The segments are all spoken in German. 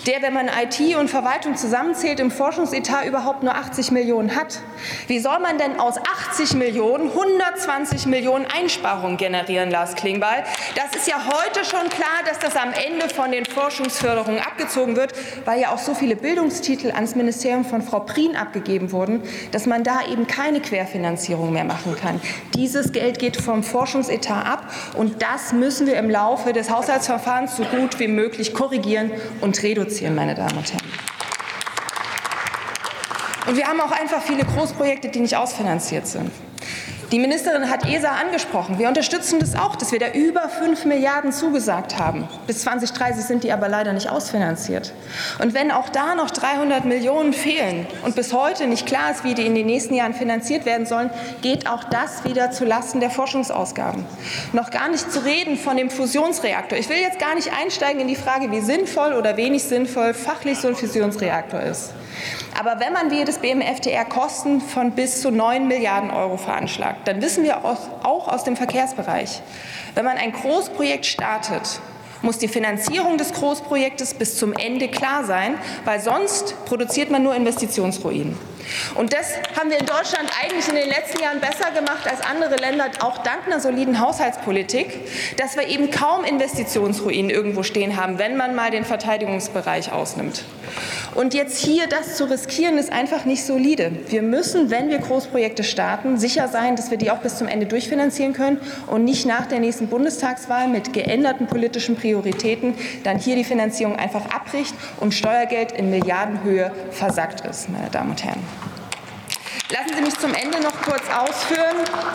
der, wenn man IT und Verwaltung zusammenzählt, im Forschungsetat überhaupt nur 80 Millionen hat. Wie soll man denn aus 80 Millionen 120 Millionen Einsparungen generieren, Lars Klingbeil? Das ist ja heute schon klar, dass das am Ende von den Forschungsförderungen abgezogen wird, weil ja auch so viele Bildungstitel ans Ministerium von Frau Prien abgegeben wurden, dass man da eben keine Querfinanzierung mehr machen kann. Dieses Geld geht vom Forschungsetat ab, und das müssen wir im Laufe des Haushaltsverfahrens so gut wie möglich korrigieren und reduzieren, meine Damen und Herren. Und wir haben auch einfach viele Großprojekte, die nicht ausfinanziert sind. Die Ministerin hat ESA angesprochen. Wir unterstützen das auch, dass wir da über 5 Milliarden zugesagt haben. Bis 2030 sind die aber leider nicht ausfinanziert. Und wenn auch da noch 300 Millionen fehlen und bis heute nicht klar ist, wie die in den nächsten Jahren finanziert werden sollen, geht auch das wieder zulasten der Forschungsausgaben. Noch gar nicht zu reden von dem Fusionsreaktor. Ich will jetzt gar nicht einsteigen in die Frage, wie sinnvoll oder wenig sinnvoll fachlich so ein Fusionsreaktor ist. Aber wenn man wie das BMFTR Kosten von bis zu 9 Milliarden € veranschlagt, dann wissen wir auch aus dem Verkehrsbereich, wenn man ein Großprojekt startet, muss die Finanzierung des Großprojektes bis zum Ende klar sein, weil sonst produziert man nur Investitionsruinen. Und das haben wir in Deutschland eigentlich in den letzten Jahren besser gemacht als andere Länder, auch dank einer soliden Haushaltspolitik, dass wir eben kaum Investitionsruinen irgendwo stehen haben, wenn man mal den Verteidigungsbereich ausnimmt. Und jetzt hier das zu riskieren, ist einfach nicht solide. Wir müssen, wenn wir Großprojekte starten, sicher sein, dass wir die auch bis zum Ende durchfinanzieren können und nicht nach der nächsten Bundestagswahl mit geänderten politischen Prioritäten dann hier die Finanzierung einfach abbricht und Steuergeld in Milliardenhöhe versackt ist, meine Damen und Herren. Lassen Sie mich zum Ende noch kurz ausführen.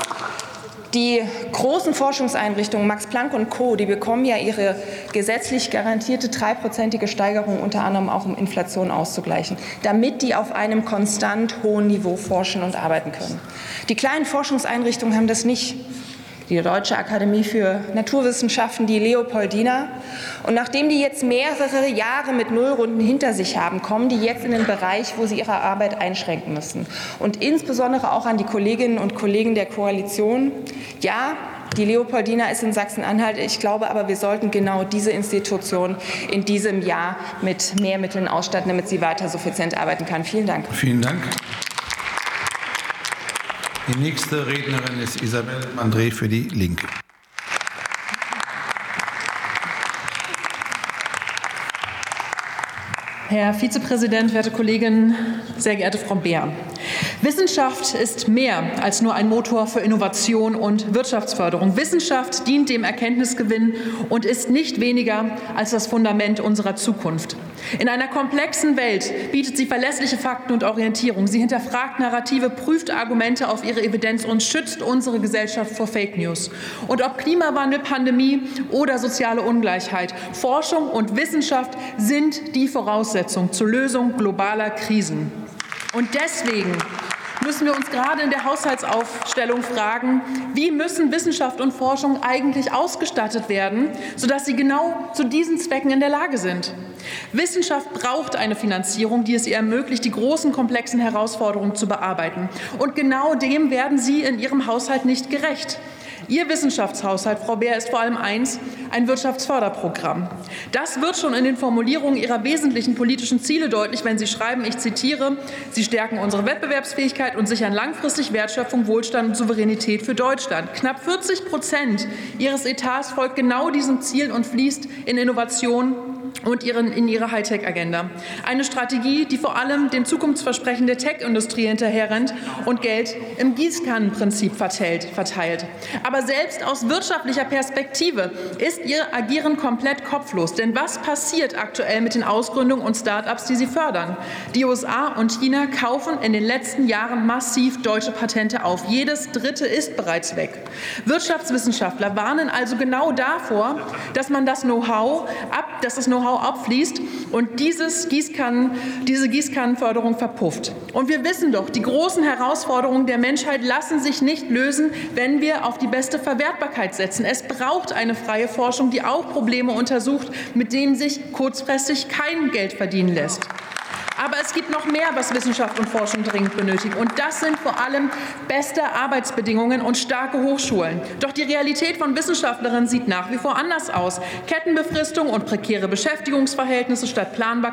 Die großen Forschungseinrichtungen, Max Planck und Co., die bekommen ja ihre gesetzlich garantierte 3-prozentige Steigerung unter anderem auch, um Inflation auszugleichen, damit die auf einem konstant hohen Niveau forschen und arbeiten können. Die kleinen Forschungseinrichtungen haben das nicht. Die Deutsche Akademie für Naturwissenschaften, die Leopoldina. Und nachdem die jetzt mehrere Jahre mit Nullrunden hinter sich haben, kommen die jetzt in den Bereich, wo sie ihre Arbeit einschränken müssen. Und insbesondere auch an die Kolleginnen und Kollegen der Koalition. Ja, die Leopoldina ist in Sachsen-Anhalt. Ich glaube aber, wir sollten genau diese Institution in diesem Jahr mit mehr Mitteln ausstatten, damit sie weiter suffizient arbeiten kann. Vielen Dank. Vielen Dank. Die nächste Rednerin ist Isabel Mandré für die Linke. Herr Vizepräsident, werte Kolleginnen, sehr geehrte Frau Beer! Wissenschaft ist mehr als nur ein Motor für Innovation und Wirtschaftsförderung. Wissenschaft dient dem Erkenntnisgewinn und ist nicht weniger als das Fundament unserer Zukunft. In einer komplexen Welt bietet sie verlässliche Fakten und Orientierung. Sie hinterfragt Narrative, prüft Argumente auf ihre Evidenz und schützt unsere Gesellschaft vor Fake News. Und ob Klimawandel, Pandemie oder soziale Ungleichheit, Forschung und Wissenschaft sind die Voraussetzung zur Lösung globaler Krisen. Und deswegen müssen wir uns gerade in der Haushaltsaufstellung fragen, wie müssen Wissenschaft und Forschung eigentlich ausgestattet werden, sodass sie genau zu diesen Zwecken in der Lage sind. Wissenschaft braucht eine Finanzierung, die es ihr ermöglicht, die großen, komplexen Herausforderungen zu bearbeiten. Und genau dem werden Sie in Ihrem Haushalt nicht gerecht. Ihr Wissenschaftshaushalt, Frau Beer, ist vor allem eins, ein Wirtschaftsförderprogramm. Das wird schon in den Formulierungen Ihrer wesentlichen politischen Ziele deutlich, wenn Sie schreiben, ich zitiere, Sie stärken unsere Wettbewerbsfähigkeit und sichern langfristig Wertschöpfung, Wohlstand und Souveränität für Deutschland. Knapp 40% Ihres Etats folgt genau diesen Zielen und fließt in Innovation und in ihre Hightech-Agenda. Eine Strategie, die vor allem den Zukunftsversprechen der Tech-Industrie hinterherrennt und Geld im Gießkannenprinzip verteilt. Aber selbst aus wirtschaftlicher Perspektive ist ihr Agieren komplett kopflos. Denn was passiert aktuell mit den Ausgründungen und Start-ups, die sie fördern? Die USA und China kaufen in den letzten Jahren massiv deutsche Patente auf. Jedes dritte ist bereits weg. Wirtschaftswissenschaftler warnen also genau davor, dass das Know-how abfließt und diese Gießkannenförderung verpufft. Und wir wissen doch, die großen Herausforderungen der Menschheit lassen sich nicht lösen, wenn wir auf die beste Verwertbarkeit setzen. Es braucht eine freie Forschung, die auch Probleme untersucht, mit denen sich kurzfristig kein Geld verdienen lässt. Aber es gibt noch mehr, was Wissenschaft und Forschung dringend benötigen. Und das sind vor allem beste Arbeitsbedingungen und starke Hochschulen. Doch die Realität von Wissenschaftlerinnen sieht nach wie vor anders aus. Kettenbefristung und prekäre Beschäftigungsverhältnisse statt Planbarkeit